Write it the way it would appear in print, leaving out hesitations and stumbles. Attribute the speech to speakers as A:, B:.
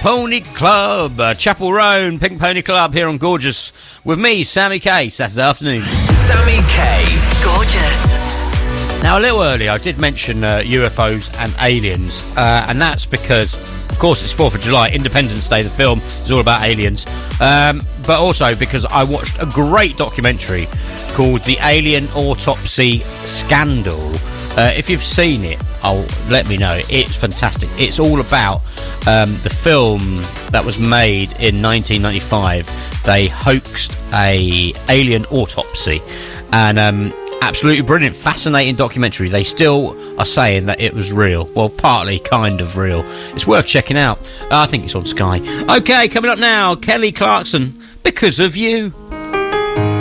A: Pony Club, Chapel Roan, Pink Pony Club here on Gorgeous with me, Sammy K, Saturday afternoon.
B: Sammy K.
C: Gorgeous.
A: Now, a little earlier, I did mention UFOs and aliens, and that's because, of course, it's 4th of July, Independence Day, the film is all about aliens, but also because I watched a great documentary called The Alien Autopsy Scandal. If you've seen it, let me know. It's fantastic. It's all about the film that was made in 1995. They hoaxed a alien autopsy, and absolutely brilliant, fascinating documentary. They still are saying that it was real. Well, partly kind of real. It's worth checking out. I think it's on Sky. Okay, coming up now, Kelly Clarkson, Because of You.